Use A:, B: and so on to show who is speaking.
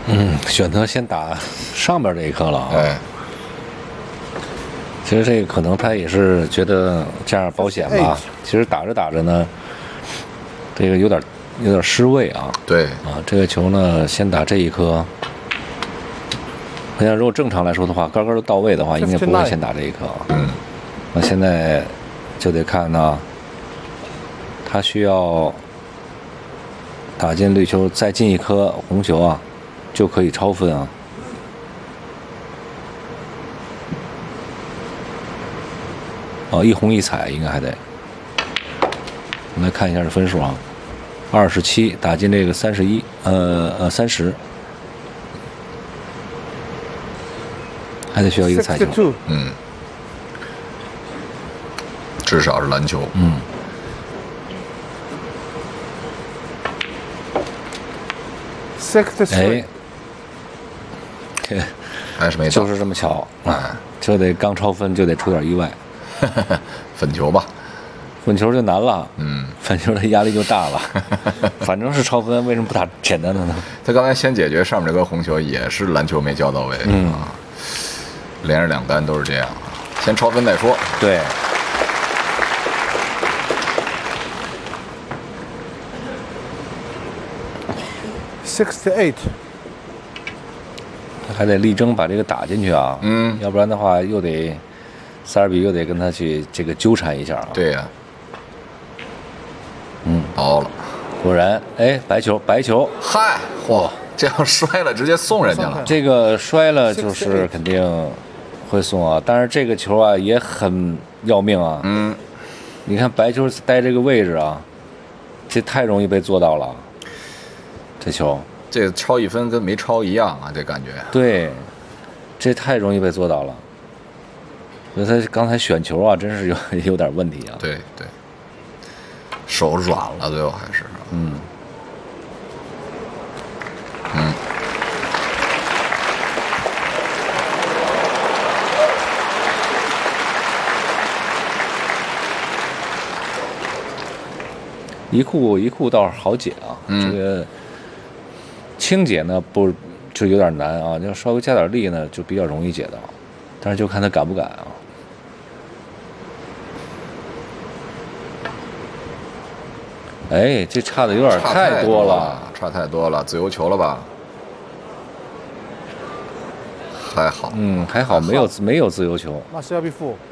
A: 选择先打上边这一颗了啊。
B: 哎，
A: 其实这个可能他也是觉得这样保险吧。其实打着打着呢，这个有点失位啊。
B: 对
A: 啊，这个球呢，先打这一颗。好像如果正常来说的话，杆杆都到位的话，应该不会先打这一颗啊。那现在就得看呢，他需要打进绿球，再进一颗红球啊，就可以超分啊。哦，一红一彩应该还得。我们来看一下这分数啊，27打进这个31，30，还得需要一个彩球。
B: 至少是篮球。
A: 哎，
B: 还是没到，
A: 就是这么巧啊，就得刚超分就得出点意外。
B: 粉球吧，
A: 粉球就难了，粉球的压力就大了。反正是超分，为什么不打简单的呢？
B: 他刚才先解决上面这个红球，也是篮球没交到位，连着2杆都是这样，先超分再说。
A: 对。
C: 68，
A: 还得力争把这个打进去啊，要不然的话又得塞尔比又得跟他去这个纠缠一下啊。
B: 对呀，到了，
A: 果然，哎，白球，
B: 嗨，嚯，这样摔了直接送人家了。
A: 这个摔了就是肯定会送啊，但是这个球啊也很要命啊。你看白球待这个位置啊，这太容易被做到了。这球，
B: 这超1分跟没超一样啊，这感觉。
A: 对，这太容易被做到了。所以他刚才选球啊，真是有点问题啊。
B: 对，手软了，最后还是。
A: 一库倒是好解啊，这个轻解呢不就有点难啊，要稍微加点力呢就比较容易解到，但是就看他敢不敢啊。哎，这差的有点太多了，
B: 差太多了，自由球了吧？还好，
A: 还好没有自由球。
C: 那是要必负。